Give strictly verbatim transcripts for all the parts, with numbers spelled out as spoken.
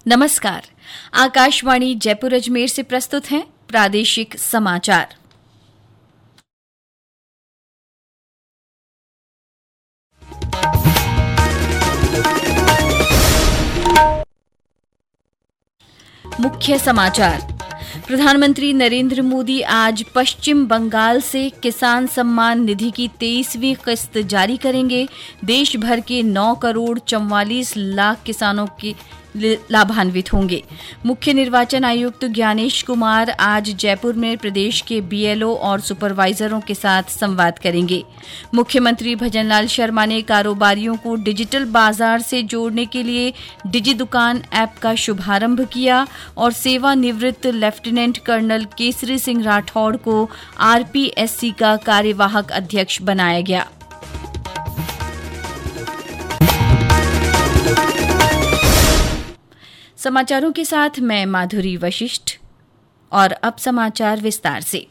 नमस्कार। आकाशवाणी जयपुर अजमेर से प्रस्तुत हैं प्रादेशिक समाचार। मुख्य समाचार। प्रधानमंत्री नरेंद्र मोदी आज पश्चिम बंगाल से किसान सम्मान निधि की तेईसवीं किस्त जारी करेंगे। देश भर के नौ करोड़ चौवालीस लाख किसानों के लाभान्वित होंगे। मुख्य निर्वाचन आयुक्त ज्ञानेश कुमार आज जयपुर में प्रदेश के बीएलओ और सुपरवाइजरों के साथ संवाद करेंगे। मुख्यमंत्री भजनलाल शर्मा ने कारोबारियों को डिजिटल बाजार से जोड़ने के लिए डिजी दुकान ऐप का शुभारंभ किया और सेवानिवृत्त लेफ्टिनेंट कर्नल केसरी सिंह राठौड़ को आरपीएससी का कार्यवाहक अध्यक्ष बनाया गया। समाचारों के साथ मैं माधुरी वशिष्ठ और अब समाचार विस्तार से।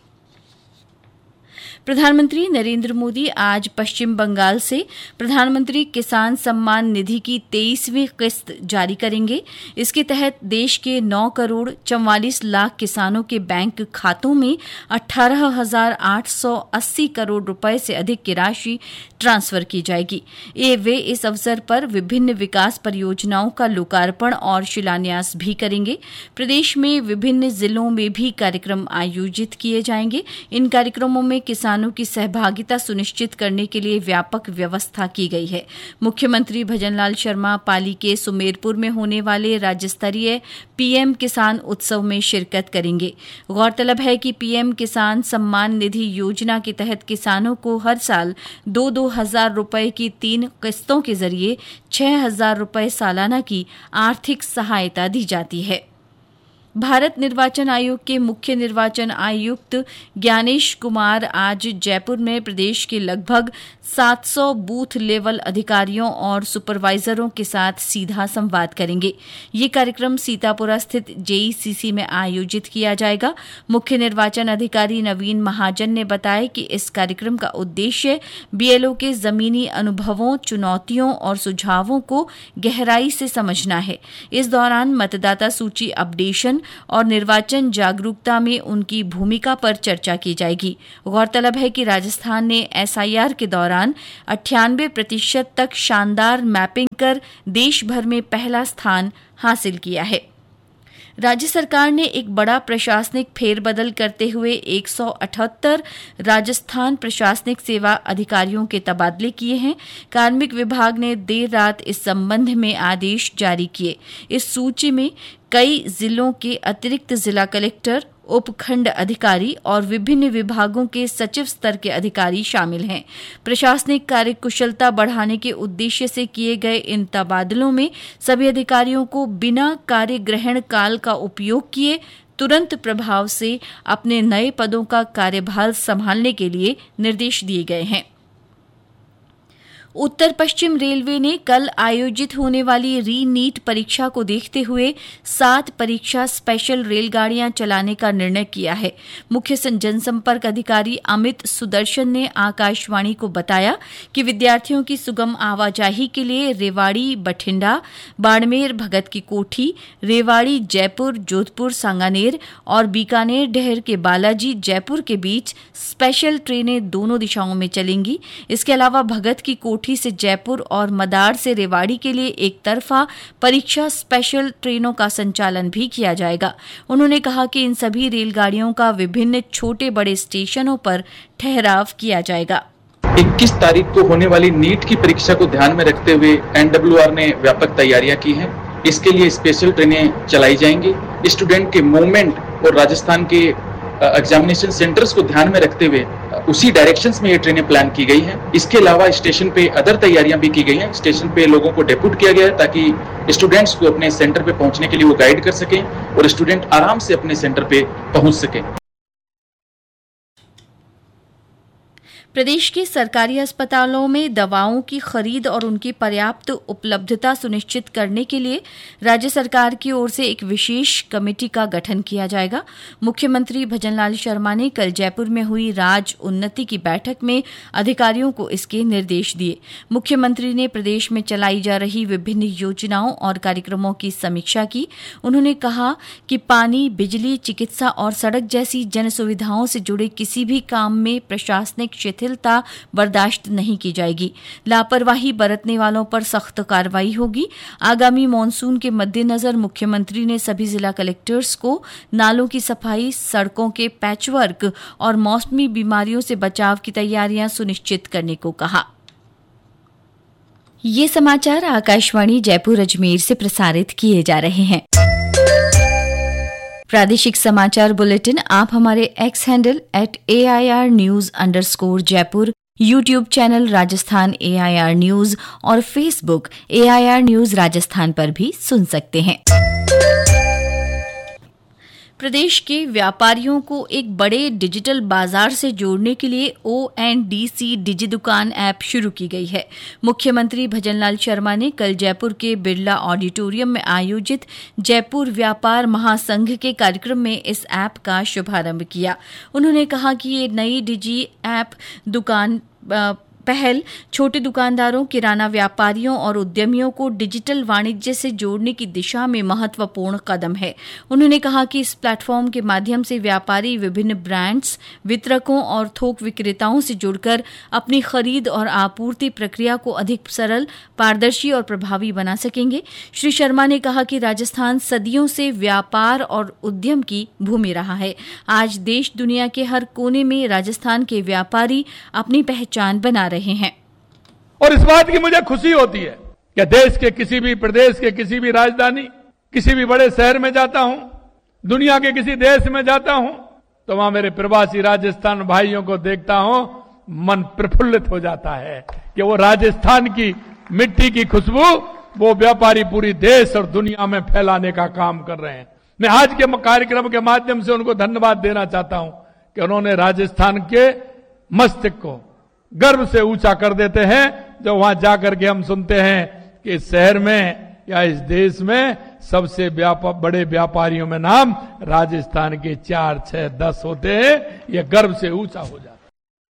प्रधानमंत्री नरेंद्र मोदी आज पश्चिम बंगाल से प्रधानमंत्री किसान सम्मान निधि की तेईसवीं किस्त जारी करेंगे। इसके तहत देश के नौ करोड़ चौवालीस लाख किसानों के बैंक खातों में अठारह हजार आठ सौ अस्सी करोड़ रुपए से अधिक की राशि ट्रांसफर की जाएगी। ये वे इस अवसर पर विभिन्न विकास परियोजनाओं का लोकार्पण और शिलान्यास भी करेंगे। प्रदेश में विभिन्न जिलों में भी कार्यक्रम आयोजित किए जाएंगे। इन कार्यक्रमों में किसानों की सहभागिता सुनिश्चित करने के लिए व्यापक व्यवस्था की गई है। मुख्यमंत्री भजनलाल शर्मा पाली के सुमेरपुर में होने वाले राज्य स्तरीय पीएम किसान उत्सव में शिरकत करेंगे। गौरतलब है कि पीएम किसान सम्मान निधि योजना के तहत किसानों को हर साल दो दो हजार रुपए की तीन किस्तों के जरिए छह हजार रुपए सालाना की आर्थिक सहायता दी जाती है। भारत निर्वाचन आयोग के मुख्य निर्वाचन आयुक्त ज्ञानेश कुमार आज जयपुर में प्रदेश के लगभग सात सौ बूथ लेवल अधिकारियों और सुपरवाइजरों के साथ सीधा संवाद करेंगे। ये कार्यक्रम सीतापुरा स्थित जेईसीसी में आयोजित किया जाएगा। मुख्य निर्वाचन अधिकारी नवीन महाजन ने बताया कि इस कार्यक्रम का उद्देश्य बीएलओ के जमीनी अनुभवों, चुनौतियों और सुझावों को गहराई से समझना है। इस दौरान मतदाता सूची अपडेशन और निर्वाचन जागरूकता में उनकी भूमिका पर चर्चा की जाएगी। गौरतलब है कि राजस्थान ने एसआईआर के दौरान अट्ठानवे प्रतिशत तक शानदार मैपिंग कर देश भर में पहला स्थान हासिल किया है। राज्य सरकार ने एक बड़ा प्रशासनिक फेरबदल करते हुए एक सौ अठहत्तर राजस्थान प्रशासनिक सेवा अधिकारियों के तबादले किए हैं। कार्मिक विभाग ने देर रात इस संबंध में आदेश जारी किए। इस सूची में कई जिलों के अतिरिक्त जिला कलेक्टर, उपखंड अधिकारी और विभिन्न विभागों के सचिव स्तर के अधिकारी शामिल हैं। प्रशासनिक कार्यकुशलता बढ़ाने के उद्देश्य से किए गए इन तबादलों में सभी अधिकारियों को बिना कार्य ग्रहण काल का उपयोग किए तुरंत प्रभाव से अपने नए पदों का कार्यभार संभालने के लिए निर्देश दिए गए हैं। उत्तर पश्चिम रेलवे ने कल आयोजित होने वाली री नीट परीक्षा को देखते हुए सात परीक्षा स्पेशल रेलगाड़ियां चलाने का निर्णय किया है। मुख्य जनसंपर्क अधिकारी अमित सुदर्शन ने आकाशवाणी को बताया कि विद्यार्थियों की सुगम आवाजाही के लिए रेवाड़ी बठिंडा, बाड़मेर भगत की कोठी, रेवाड़ी जयपुर जोधपुर सांगानेर और बीकानेर डहर के बालाजी जयपुर के बीच स्पेशल ट्रेनें दोनों दिशाओं में चलेंगी। इसके अलावा भगत की कोठी से जयपुर और मदार से रेवाड़ी के लिए एक तरफा परीक्षा स्पेशल ट्रेनों का संचालन भी किया जाएगा। उन्होंने कहा कि इन सभी रेलगाड़ियों का विभिन्न छोटे बड़े स्टेशनों पर ठहराव किया जाएगा। इक्कीस तारीख को होने वाली नीट की परीक्षा को ध्यान में रखते हुए एनडब्ल्यूआर ने व्यापक तैयारियां की हैं। इसके लिए स्पेशल ट्रेनें चलाई जाएंगी। स्टूडेंट के मूवमेंट और राजस्थान के एग्जामिनेशन सेंटर्स को ध्यान में रखते हुए उसी डायरेक्शंस में ये ट्रेनें प्लान की गई हैं। इसके अलावा स्टेशन पे अदर तैयारियां भी की गई हैं। स्टेशन पे लोगों को डेप्यूट किया गया है ताकि स्टूडेंट्स को अपने सेंटर पे पहुंचने के लिए वो गाइड कर सकें और स्टूडेंट आराम से अपने सेंटर पे पहुंच सकें। प्रदेश के सरकारी अस्पतालों में दवाओं की खरीद और उनकी पर्याप्त उपलब्धता सुनिश्चित करने के लिए राज्य सरकार की ओर से एक विशेष कमेटी का गठन किया जाएगा। मुख्यमंत्री भजनलाल शर्मा ने कल जयपुर में हुई राज्य उन्नति की बैठक में अधिकारियों को इसके निर्देश दिए। मुख्यमंत्री ने प्रदेश में चलाई जा रही विभिन्न योजनाओं और कार्यक्रमों की समीक्षा की। उन्होंने कहा कि पानी, बिजली, चिकित्सा और सड़क जैसी जन सुविधाओं से जुड़े किसी भी काम में प्रशासनिक शिथिलता बर्दाश्त नहीं की जाएगी। लापरवाही बरतने वालों पर सख्त कार्रवाई होगी। आगामी मॉनसून के मद्देनजर मुख्यमंत्री ने सभी जिला कलेक्टर्स को नालों की सफाई, सड़कों के पैचवर्क और मौसमी बीमारियों से बचाव की तैयारियां सुनिश्चित करने को कहा। ये समाचार आकाशवाणी जयपुर अजमेर से प्रसारित किए जा रहे हैं। प्रादेशिक समाचार बुलेटिन आप हमारे x handle at A I R news underscore Jaipur, YouTube channel Rajasthan A I R news और Facebook A I R news Rajasthan पर भी सुन सकते हैं। प्रदेश के व्यापारियों को एक बड़े डिजिटल बाजार से जोड़ने के लिए ओ एन डी सी डिजी दुकान ऐप शुरू की गई है। मुख्यमंत्री भजनलाल शर्मा ने कल जयपुर के बिरला ऑडिटोरियम में आयोजित जयपुर व्यापार महासंघ के कार्यक्रम में इस ऐप का शुभारंभ किया। उन्होंने कहा कि ये नई डिजी ऐप दुकान आ, पहल छोटे दुकानदारों, किराना व्यापारियों और उद्यमियों को डिजिटल वाणिज्य से जोड़ने की दिशा में महत्वपूर्ण कदम है। उन्होंने कहा कि इस प्लेटफॉर्म के माध्यम से व्यापारी विभिन्न ब्रांड्स, वितरकों और थोक विक्रेताओं से जुड़कर अपनी खरीद और आपूर्ति प्रक्रिया को अधिक सरल, पारदर्शी और प्रभावी बना सकेंगे। श्री शर्मा ने कहा कि राजस्थान सदियों से व्यापार और उद्यम की भूमि रहा है। आज देश दुनिया के हर कोने में राजस्थान के व्यापारी अपनी पहचान बना रहे हैं। और इस बात की मुझे खुशी होती है कि देश के किसी भी प्रदेश के किसी भी राजधानी, किसी भी बड़े शहर में जाता हूं, दुनिया के किसी देश में जाता हूं, तो वहां मेरे प्रवासी राजस्थान भाइयों को देखता हूं, मन प्रफुल्लित हो जाता है कि वो राजस्थान की मिट्टी की खुशबू वो व्यापारी पूरी देश और दुनिया में फैलाने का काम कर रहे हैं। मैं आज के कार्यक्रम के माध्यम से उनको धन्यवाद देना चाहता हूं कि उन्होंने राजस्थान के मस्तिष्क को गर्व से ऊंचा कर देते हैं। जब वहां जाकर के हम सुनते हैं कि इस शहर में या इस देश में सबसे व्यापक बड़े व्यापारियों में नाम राजस्थान के चार, छह, दस होते हैं, यह गर्व से ऊंचा हो जाता है।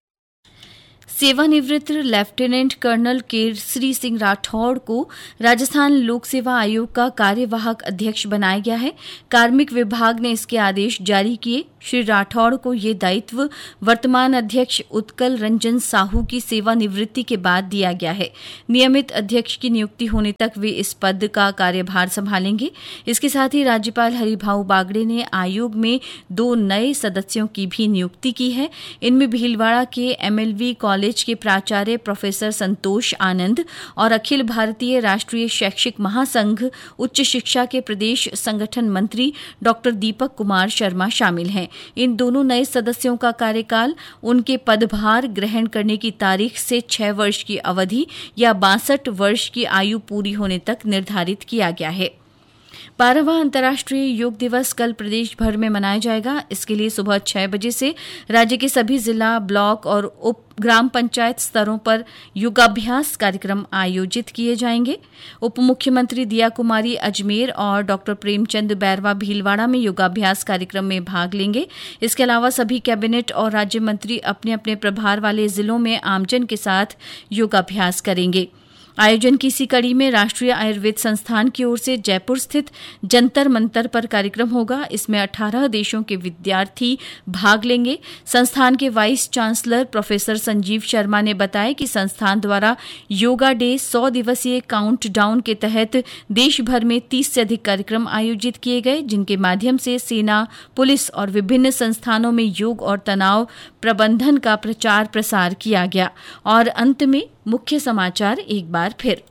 सेवानिवृत्त लेफ्टिनेंट कर्नल केसरी सिंह राठौड़ को राजस्थान लोक सेवा आयोग का कार्यवाहक अध्यक्ष बनाया गया है। कार्मिक विभाग ने इसके आदेश जारी किए। श्री राठौड़ को ये दायित्व वर्तमान अध्यक्ष उत्कल रंजन साहू की सेवानिवृत्ति के बाद दिया गया है। नियमित अध्यक्ष की नियुक्ति होने तक वे इस पद का कार्यभार संभालेंगे। इसके साथ ही राज्यपाल हरिभाऊ बागड़े ने आयोग में दो नए सदस्यों की भी नियुक्ति की है। इनमें भीलवाड़ा के एम एल वी कॉलेज के प्राचार्य प्रोफेसर संतोष आनंद और अखिल भारतीय राष्ट्रीय शैक्षिक महासंघ उच्च शिक्षा के प्रदेश संगठन मंत्री डॉक्टर दीपक कुमार शर्मा शामिल हैं। इन दोनों नए सदस्यों का कार्यकाल उनके पदभार ग्रहण करने की तारीख से छह वर्ष की अवधि या बासठ वर्ष की आयु पूरी होने तक निर्धारित किया गया है। बारहवां अंतर्राष्ट्रीय योग दिवस कल प्रदेश भर में मनाया जाएगा। इसके लिए सुबह छह बजे से राज्य के सभी जिला, ब्लॉक और उप ग्राम पंचायत स्तरों पर योगाभ्यास कार्यक्रम आयोजित किए जाएंगे। उप मुख्यमंत्री दिया कुमारी अजमेर और डॉक्टर प्रेमचंद बैरवा भीलवाड़ा में योगाभ्यास कार्यक्रम में भाग लेंगे। इसके अलावा सभी कैबिनेट और राज्य मंत्री अपने अपने प्रभार वाले जिलों में आमजन के साथ योगाभ्यास करेंगे। आयोजन की इसी कड़ी में राष्ट्रीय आयुर्वेद संस्थान की ओर से जयपुर स्थित जंतर मंतर पर कार्यक्रम होगा। इसमें अठारह देशों के विद्यार्थी भाग लेंगे। संस्थान के vice chancellor professor Sanjeev Sharma ने बताया कि संस्थान द्वारा योगा डे सौ दिवसीय काउंट डाउन के तहत देश भर में तीस से अधिक कार्यक्रम आयोजित किए गए, जिनके माध्यम से सेना, पुलिस और विभिन्न संस्थानों में योग और तनाव प्रबंधन का प्रचार प्रसार किया गया। और अंत में मुख्य समाचार एक बार फिर।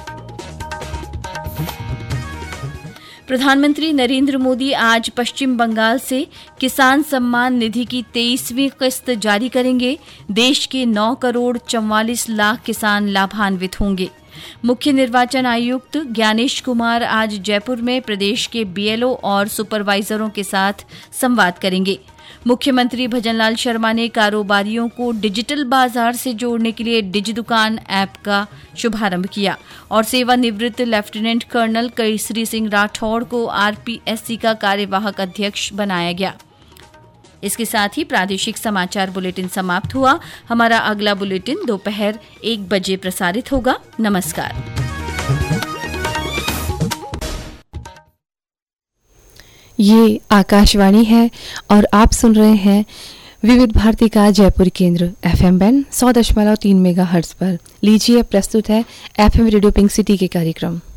प्रधानमंत्री नरेंद्र मोदी आज पश्चिम बंगाल से किसान सम्मान निधि की तेईसवीं किस्त जारी करेंगे। देश के नौ करोड़ चौवालीस लाख किसान लाभान्वित होंगे। मुख्य निर्वाचन आयुक्त ज्ञानेश कुमार आज जयपुर में प्रदेश के बीएलओ और सुपरवाइजरों के साथ संवाद करेंगे। मुख्यमंत्री भजनलाल शर्मा ने कारोबारियों को डिजिटल बाजार से जोड़ने के लिए डिजि दुकान ऐप का शुभारंभ किया और सेवानिवृत्त लेफ्टिनेंट कर्नल केसरी सिंह राठौड़ को आरपीएससी का कार्यवाहक अध्यक्ष बनाया गया। इसके साथ ही प्रादेशिक समाचार बुलेटिन समाप्त हुआ। हमारा अगला बुलेटिन दोपहर एक बजे प्रसारित होगा। नमस्कार। ये आकाशवाणी है और आप सुन रहे हैं विविध भारती का जयपुर केंद्र एफएम बैंड सौ दशमलव तीन मेगा हर्ट्ज पर। लीजिए प्रस्तुत है एफएम रेडियो पिंक सिटी के कार्यक्रम।